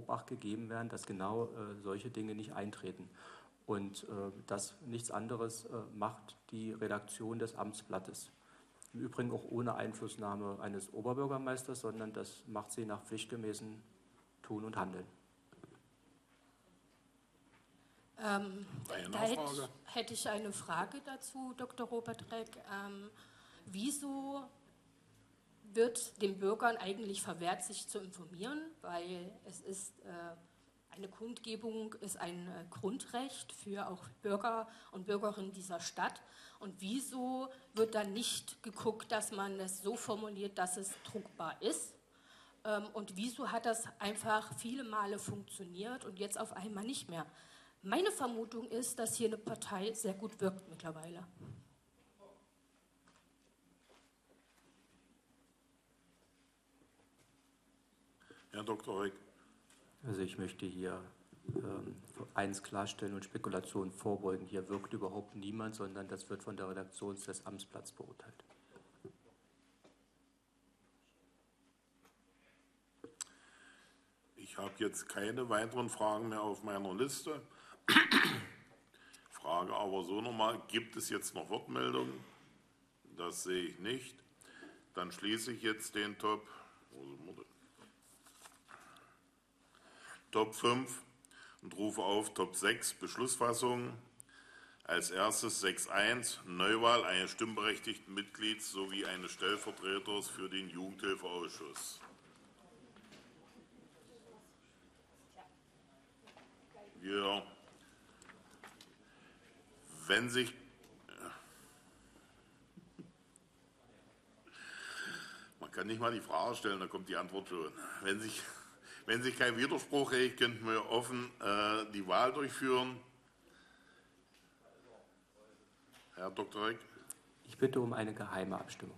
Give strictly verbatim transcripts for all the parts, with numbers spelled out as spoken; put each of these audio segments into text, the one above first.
Acht gegeben werden, dass genau äh, solche Dinge nicht eintreten. Und äh, das nichts anderes äh, macht die Redaktion des Amtsblattes. Im Übrigen auch ohne Einflussnahme eines Oberbürgermeisters, sondern das macht sie nach pflichtgemäßem Tun und Handeln. Ähm, da hätte, hätte ich eine Frage dazu, Doktor Robert Reck. Ähm, wieso wird den Bürgern eigentlich verwehrt, sich zu informieren? Weil es ist, äh, eine Kundgebung ist ein äh, Grundrecht für auch Bürger und Bürgerinnen dieser Stadt. Und wieso wird dann nicht geguckt, dass man es so formuliert, dass es druckbar ist? Ähm, und wieso hat das einfach viele Male funktioniert und jetzt auf einmal nicht mehr? Meine Vermutung ist, dass hier eine Partei sehr gut wirkt mittlerweile. Herr Doktor Reck. Also ich möchte hier ähm, eins klarstellen und Spekulationen vorbeugen. Hier wirkt überhaupt niemand, sondern das wird von der Redaktion des Amtsblatts beurteilt. Ich habe jetzt keine weiteren Fragen mehr auf meiner Liste. Frage aber so nochmal, gibt es jetzt noch Wortmeldungen? Das sehe ich nicht. Dann schließe ich jetzt den Top, Top fünf und rufe auf Top sechs, Beschlussfassung. Als erstes sechs Punkt eins, Neuwahl eines stimmberechtigten Mitglieds sowie eines Stellvertreters für den Jugendhilfeausschuss. Wir, wenn sich, man kann nicht mal die Frage stellen, da kommt die Antwort schon. Wenn sich, wenn sich kein Widerspruch regt, könnten wir offen äh, die Wahl durchführen. Herr Doktor Reck. Ich bitte um eine geheime Abstimmung.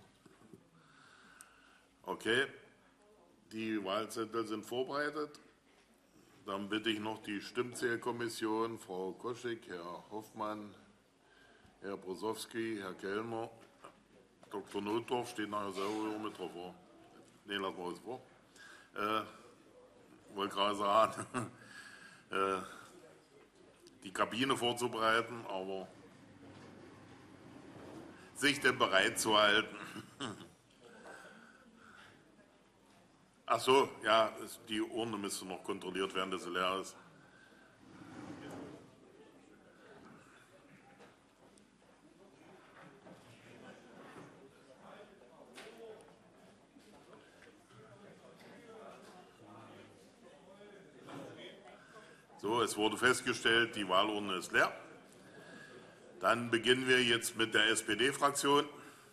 Okay, die Wahlzettel sind vorbereitet. Dann bitte ich noch die Stimmzählkommission, Frau Koschek, Herr Hoffmann, Herr Brosowski, Herr Kellner, Doktor Notdorf steht nachher selber mit drauf vor. Nee, lassen wir uns vor. Äh, wollte gerade sagen, äh, die Kabine vorzubereiten, aber sich denn bereit zu halten. Ach so, ja, die Urne müsste noch kontrolliert werden, dass sie leer ist. So, es wurde festgestellt, die Wahlurne ist leer. Dann beginnen wir jetzt mit der S P D-Fraktion.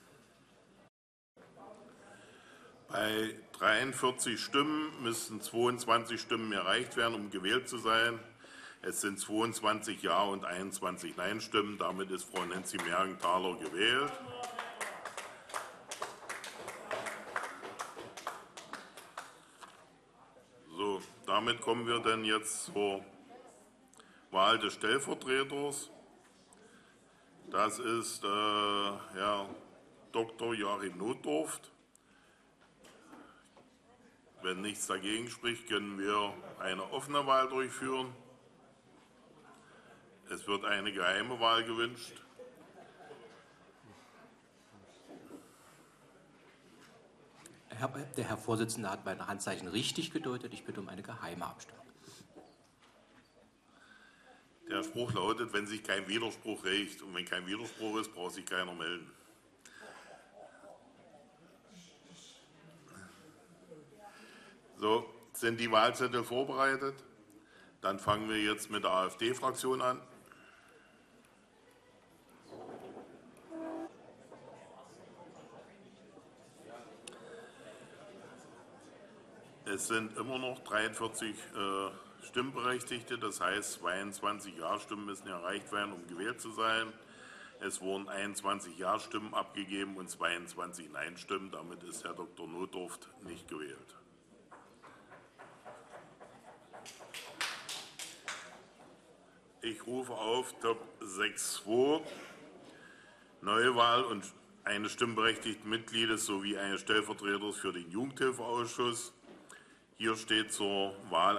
Bei dreiundvierzig Stimmen müssten zweiundzwanzig Stimmen erreicht werden, um gewählt zu sein. Es sind zweiundzwanzig Ja- und einundzwanzig Nein-Stimmen. Damit ist Frau Nancy Mergenthaler gewählt. So, damit kommen wir dann jetzt zur Wahl des Stellvertreters. Das ist äh, Herr Doktor Joachim Notdorf. Wenn nichts dagegen spricht, können wir eine offene Wahl durchführen. Es wird eine geheime Wahl gewünscht. Herr, der Herr Vorsitzende hat meine Handzeichen richtig gedeutet. Ich bitte um eine geheime Abstimmung. Der Spruch lautet, wenn sich kein Widerspruch regt. Und wenn kein Widerspruch ist, braucht sich keiner melden. So, sind die Wahlzettel vorbereitet? Dann fangen wir jetzt mit der AfD-Fraktion an. Es sind immer noch dreiundvierzig äh, Stimmberechtigte, das heißt zweiundzwanzig Ja-Stimmen müssen erreicht werden, um gewählt zu sein. Es wurden einundzwanzig Ja-Stimmen abgegeben und zweiundzwanzig Nein-Stimmen. Damit ist Herr Doktor Notdorf nicht gewählt. Ich rufe auf Top sechs Punkt zwei, Neuwahl und eines stimmberechtigten Mitgliedes sowie eines Stellvertreters für den Jugendhilfeausschuss. Hier steht zur Wahl